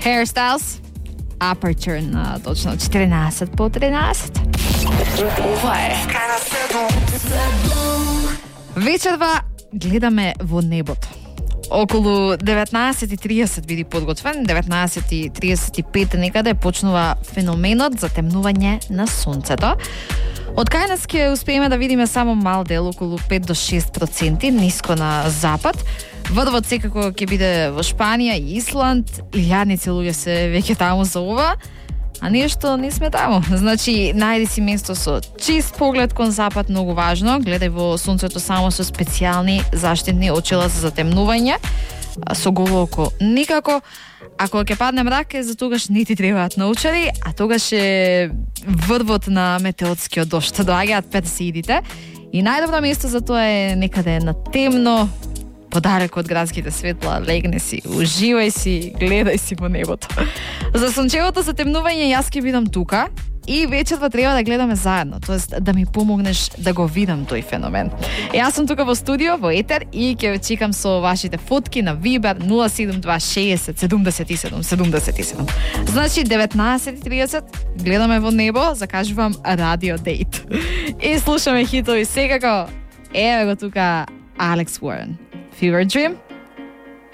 Hairstyles, Aperture на точно 14 по 13. Ова е Вечерва гледаме во небото. Околу 19:30 биди подготвен, 19:35 некаде почнува феноменот за темнување на сонцето. Од кај нас ќе успееме да видиме само мал дел, околу 5 до 6%, ниско на запад. Врвот секако ќе биде во Шпанија и Исланд, илјадници луѓе се веќе таму за ова, а ние што не сме таму. Значи, најди си место со чист поглед кон запад, многу важно. Гледај во сонцето само со специјални заштитни очила за затемнување, со голо око никако. Ако ќе падне мрак, за тогаш не ти требаат научари, а тогаш е врвот на метеотскиот дожд. Доаѓаат персеидите и најдобро место за тоа е некаде на темно, подалеку од градските светла, легне си, уживај си, гледај си во небото. За сончевото затемнување јас ќе бидам тука и вечерва треба да гледаме заедно, тоест да ми помогнеш да го видам тој феномен. Јас сум тука во студио, во етер и ќе ве чекам со вашите фотки на Viber 072607777. Значи 19:30 гледаме во небо, закажувам радио дейт. И слушаме хитови секако. Еве го тука Alex Warren. Fever Dream.